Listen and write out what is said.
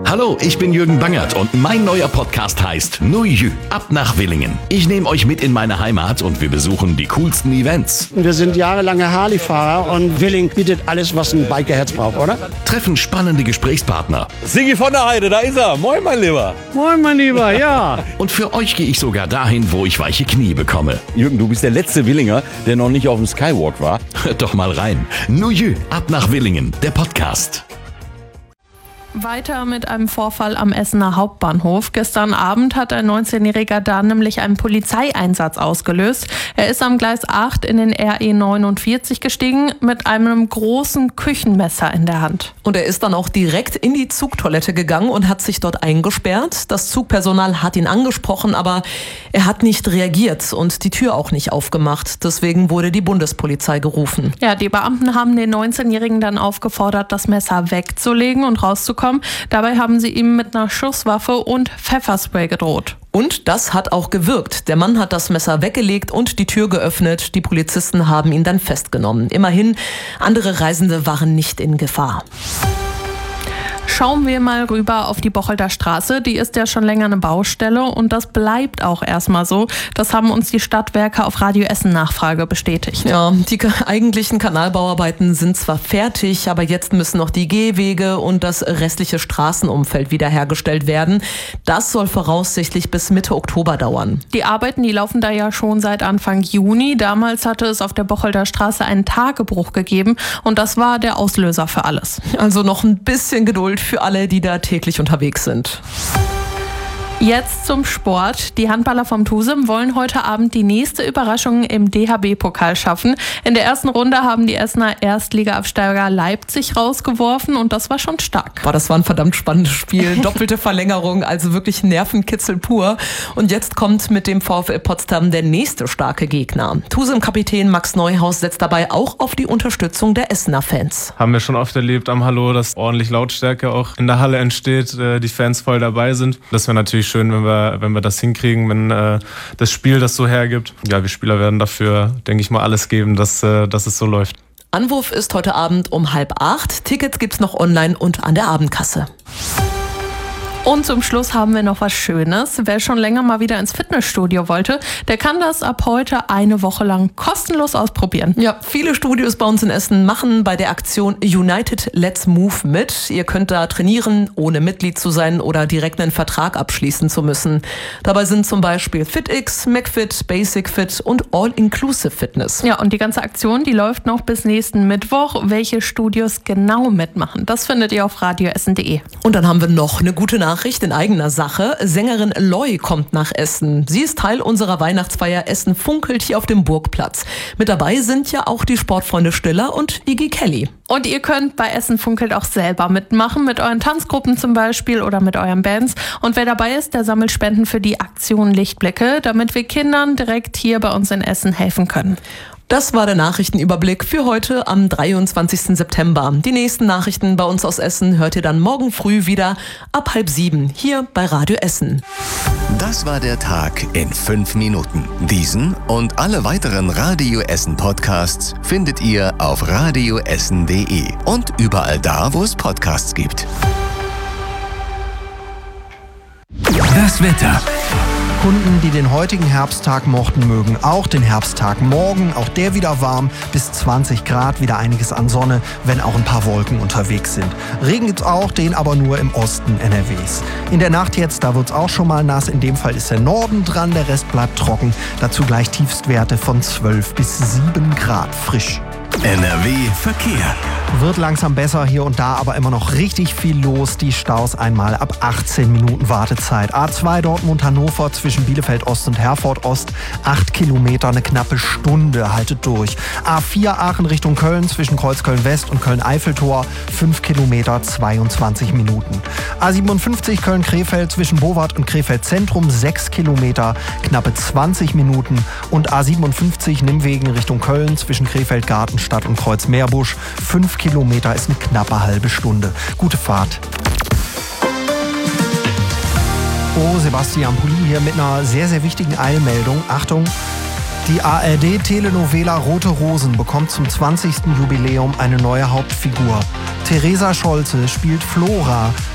Hallo, ich bin Jürgen Bangert und mein neuer Podcast heißt No Jü, ab nach Willingen. Ich nehme euch mit in meine Heimat und wir besuchen die coolsten Events. Wir sind jahrelange Harley-Fahrer und Willingen bietet alles, was ein Bikerherz braucht, oder? Treffen spannende Gesprächspartner. Sigi von der Heide, da ist er. Moin, mein Lieber. Moin, mein Lieber, ja. Und für euch gehe ich sogar dahin, wo ich weiche Knie bekomme. Jürgen, du bist der letzte Willinger, der noch nicht auf dem Skywalk war. Hört doch mal rein. No Jü, ab nach Willingen, der Podcast. Weiter mit einem Vorfall am Essener Hauptbahnhof. Gestern Abend hat ein 19-Jähriger da nämlich einen Polizeieinsatz ausgelöst. Er ist am Gleis 8 in den RE 49 gestiegen mit einem großen Küchenmesser in der Hand. Und er ist dann auch direkt in die Zugtoilette gegangen und hat sich dort eingesperrt. Das Zugpersonal hat ihn angesprochen, aber er hat nicht reagiert und die Tür auch nicht aufgemacht. Deswegen wurde die Bundespolizei gerufen. Ja, die Beamten haben den 19-Jährigen dann aufgefordert, das Messer wegzulegen und rauszukommen. Dabei haben sie ihm mit einer Schusswaffe und Pfefferspray gedroht. Und das hat auch gewirkt. Der Mann hat das Messer weggelegt und die Tür geöffnet. Die Polizisten haben ihn dann festgenommen. Immerhin, andere Reisende waren nicht in Gefahr. Schauen wir mal rüber auf die Bocholter Straße. Die ist ja schon länger eine Baustelle und das bleibt auch erstmal so. Das haben uns die Stadtwerke auf Radio Essen Nachfrage bestätigt. Ja, die eigentlichen Kanalbauarbeiten sind zwar fertig, aber jetzt müssen noch die Gehwege und das restliche Straßenumfeld wiederhergestellt werden. Das soll voraussichtlich bis Mitte Oktober dauern. Die Arbeiten, die laufen da ja schon seit Anfang Juni. Damals hatte es auf der Bocholter Straße einen Tagebruch gegeben und das war der Auslöser für alles. Also noch ein bisschen Geduld für alle, die da täglich unterwegs sind. Jetzt zum Sport. Die Handballer vom TuSem wollen heute Abend die nächste Überraschung im DHB-Pokal schaffen. In der ersten Runde haben die Essener Erstliga-Absteiger Leipzig rausgeworfen und das war schon stark. Boah, das war ein verdammt spannendes Spiel. Doppelte Verlängerung, also wirklich Nervenkitzel pur. Und jetzt kommt mit dem VfL Potsdam der nächste starke Gegner. TuSem-Kapitän Max Neuhaus setzt dabei auch auf die Unterstützung der Essener Fans. Haben wir schon oft erlebt am Hallo, dass ordentlich Lautstärke auch in der Halle entsteht, die Fans voll dabei sind. Das wäre natürlich schön, wenn wir das hinkriegen, wenn das Spiel das so hergibt. Ja, wir Spieler werden dafür, denke ich mal, alles geben, dass es so läuft. Anwurf ist heute Abend um 7:30. Tickets gibt's noch online und an der Abendkasse. Und zum Schluss haben wir noch was Schönes. Wer schon länger mal wieder ins Fitnessstudio wollte, der kann das ab heute eine Woche lang kostenlos ausprobieren. Ja, viele Studios bei uns in Essen machen bei der Aktion United Let's Move mit. Ihr könnt da trainieren, ohne Mitglied zu sein oder direkt einen Vertrag abschließen zu müssen. Dabei sind zum Beispiel FitX, McFit, Basic Fit und All-Inclusive Fitness. Ja, und die ganze Aktion, die läuft noch bis nächsten Mittwoch. Welche Studios genau mitmachen, das findet ihr auf radioessen.de. Und dann haben wir noch eine gute Nachricht in eigener Sache. Sängerin Loi kommt nach Essen. Sie ist Teil unserer Weihnachtsfeier Essen funkelt hier auf dem Burgplatz. Mit dabei sind ja auch die Sportfreunde Stiller und Iggy Kelly. Und ihr könnt bei Essen funkelt auch selber mitmachen, mit euren Tanzgruppen zum Beispiel oder mit euren Bands. Und wer dabei ist, der sammelt Spenden für die Aktion Lichtblicke, damit wir Kindern direkt hier bei uns in Essen helfen können. Das war der Nachrichtenüberblick für heute am 23. September. Die nächsten Nachrichten bei uns aus Essen hört ihr dann morgen früh wieder ab 6:30 hier bei Radio Essen. Das war der Tag in 5 Minuten. Diesen und alle weiteren Radio Essen Podcasts findet ihr auf radioessen.de und überall da, wo es Podcasts gibt. Das Wetter. Kunden, die den heutigen Herbsttag mochten, mögen auch den Herbsttag morgen. Auch der wieder warm, bis 20 Grad, wieder einiges an Sonne, wenn auch ein paar Wolken unterwegs sind. Regen gibt's auch, den aber nur im Osten NRWs. In der Nacht jetzt, da wird's auch schon mal nass. In dem Fall ist der Norden dran, der Rest bleibt trocken. Dazu gleich Tiefstwerte von 12 bis 7 Grad frisch. NRW Verkehr. Wird langsam besser, hier und da aber immer noch richtig viel los. Die Staus einmal ab 18 Minuten Wartezeit. A2 Dortmund-Hannover zwischen Bielefeld Ost und Herford Ost. 8 Kilometer, eine knappe Stunde, haltet durch. A4 Aachen Richtung Köln zwischen Kreuzköln West und Köln-Eiffeltor. 5 Kilometer, 22 Minuten. A57 Köln-Krefeld zwischen Bowart und Krefeld Zentrum. 6 Kilometer, knappe 20 Minuten. Und A57 Nimwegen Richtung Köln zwischen Krefeld Gartenstadt und Kreuz-Meerbusch. 5 Kilometer ist eine knappe halbe Stunde. Gute Fahrt. Oh, Sebastian Pulli hier mit einer sehr, sehr wichtigen Eilmeldung. Achtung! Die ARD-Telenovela Rote Rosen bekommt zum 20. Jubiläum eine neue Hauptfigur. Theresa Scholze spielt Flora,